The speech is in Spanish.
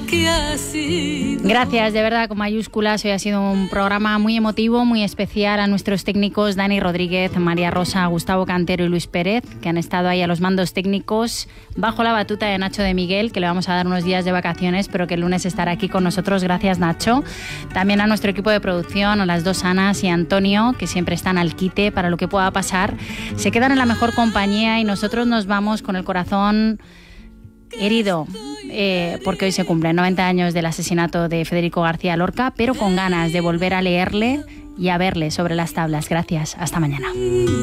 Gracias, de verdad, con mayúsculas. Hoy ha sido un programa muy emotivo, muy especial. A nuestros técnicos Dani Rodríguez, María Rosa, Gustavo Cantero y Luis Pérez, que han estado ahí a los mandos técnicos bajo la batuta de Nacho de Miguel, que le vamos a dar unos días de vacaciones, pero que el lunes estará aquí con nosotros. Gracias, Nacho. También a nuestro equipo de producción, a las dos Anas y a Antonio, que siempre están al quite para lo que pueda pasar. Se quedan en la mejor compañía y nosotros nos vamos con el corazón herido, porque hoy se cumplen 90 años del asesinato de Federico García Lorca, pero con ganas de volver a leerle y a verle sobre las tablas. Gracias, hasta mañana.